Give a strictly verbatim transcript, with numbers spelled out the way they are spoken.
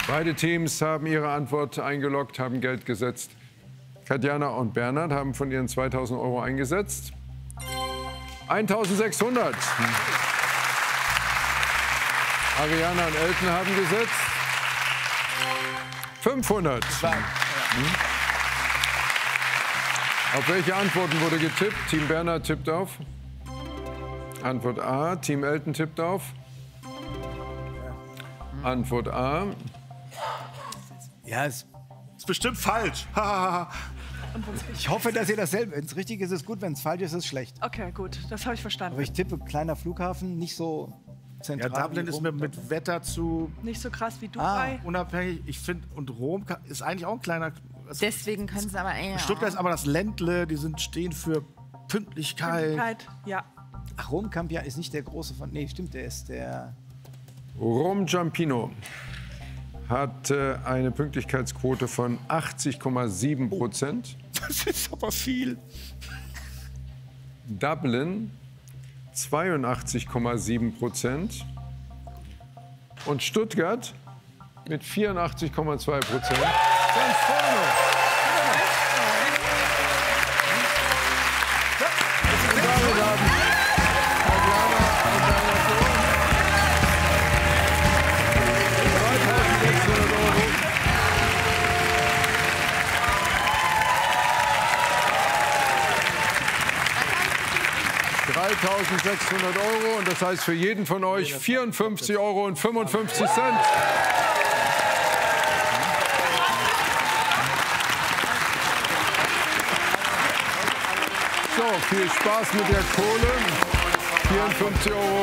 Beide Teams haben ihre Antwort eingeloggt, haben Geld gesetzt. Katjana und Bernhard haben von ihren zweitausend Euro eingesetzt. eintausendsechshundert. Ariana und Elton haben gesetzt. fünfhundert. Hm. Auf welche Antworten wurde getippt? Team Bernhard tippt auf. Antwort A. Team Elton tippt auf. Antwort A. Ja, es ist bestimmt falsch. Ich hoffe, dass ihr dasselbe. Wenn es richtig ist, ist es gut. Wenn es falsch ist, ist es schlecht. Okay, gut. Das habe ich verstanden. Aber ich tippe, kleiner Flughafen, nicht so zentral. Ja, Dublin ist mir mit Wetter zu... Nicht so krass wie Dubai. Ah, unabhängig. Ich finde, und Rom ist eigentlich auch ein kleiner... Deswegen können sie aber eher... Stuttgart ist aber das Ländle, die sind, stehen für Pünktlichkeit. Pünktlichkeit, ja. Ach, Rom Campia ist nicht der große von... Nee, stimmt, der ist der... Rom Giampino hat äh, eine Pünktlichkeitsquote von achtzig Komma sieben Prozent. Das ist aber viel. Dublin zweiundachtzig Komma sieben Prozent. Und Stuttgart mit vierundachtzig Komma zwei Prozent. Ganz vorne. Und damit haben Katjana und Bernhard dreitausendsechshundert Euro. dreitausendsechshundert Euro und das heißt für jeden von euch vierundfünfzig Euro und fünfundfünfzig Cent. So, viel Spaß mit der Kohle. vierundfünfzig Euro.